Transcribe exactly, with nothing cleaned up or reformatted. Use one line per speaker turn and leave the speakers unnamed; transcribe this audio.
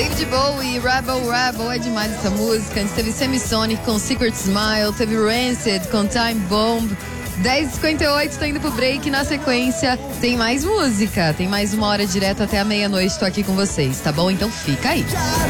David Bowie, Rebel Rebel, é demais essa música. Antes teve Semisonic com Secret Smile, teve Rancid com Time Bomb. dez e cinquenta e oito, tô indo pro break. Na sequência tem mais música, tem mais uma hora direto até a meia-noite. Tô aqui com vocês, tá bom? Então fica aí.